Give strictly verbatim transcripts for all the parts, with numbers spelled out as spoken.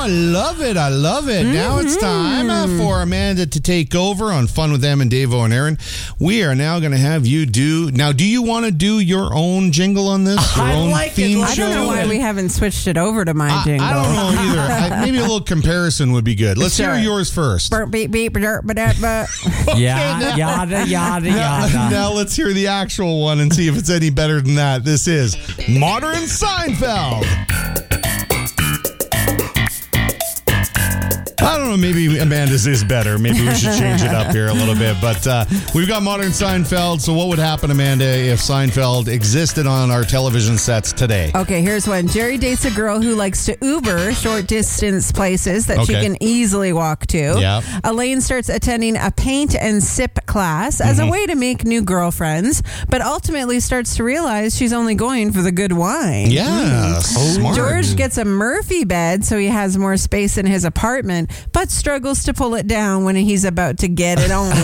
I love it. I love it. Mm-hmm. Now it's time uh, for Amanda to take over on Fun with Em and Davo and Aaron. We are now going to have you do... Now, do you want to do your own jingle on this? Your I own like theme it. show? I don't know why we haven't switched it over to my jingle. I, I don't know either. I, maybe a little comparison would be good. Let's Sure. hear yours first. Burp, beep, beep, derp, ba, derp, ba. Yeah, yada, yada, Now, yada. now let's hear the actual one and see if it's any better than that. This is Modern Seinfeld. I don't know, maybe Amanda's is better. Maybe we should change it up here a little bit. But uh, we've got Modern Seinfeld. So what would happen, Amanda, if Seinfeld existed on our television sets today? Okay, here's one. Jerry dates a girl who likes to Uber short distance places that Okay. she can easily walk to. Yeah. Elaine starts attending a paint and sip class as Mm-hmm. a way to make new girlfriends, but ultimately starts to realize she's only going for the good wine. Yeah, smart. George gets a Murphy bed so he has more space in his apartment, but struggles to pull it down when he's about to get it on.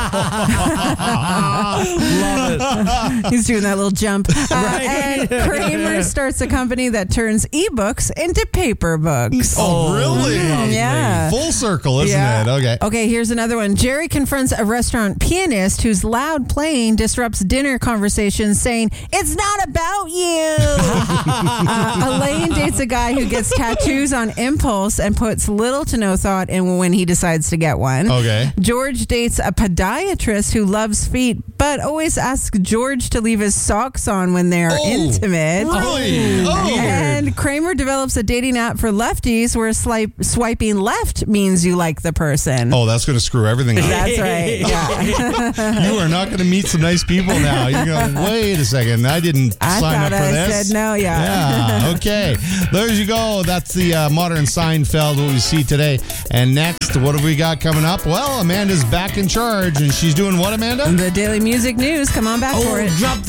Love it. He's doing that little jump. Uh, Right. And Kramer starts a company that turns ebooks into paper books. Oh, really? Mm, yeah. Full circle, isn't Yeah. it? Okay. Okay, here's another one. Jerry confronts a restaurant pianist whose loud playing disrupts dinner conversations, saying, "It's not about you." uh, Elaine dates a guy who gets tattoos on impulse and puts little to no thought in when he decides to get one. Okay. George dates a podiatrist who loves feet, but always asks George to leave his socks on when they're Oh, intimate. Really? Oh. And Kramer develops a dating app for lefties where swipe, swiping left means you like the person. Oh, that's going to screw everything up. That's right. Yeah. You are not going to meet some nice people now. You're going, wait a second. I didn't I sign up thought for I this. said no, yeah. Yeah, okay. There you go. That's the uh, Modern Seinfeld, what we see today. And next, what have we got coming up? Well, Amanda's back in charge, and she's doing what, Amanda? The Daily Music News. Come on back for it. Drop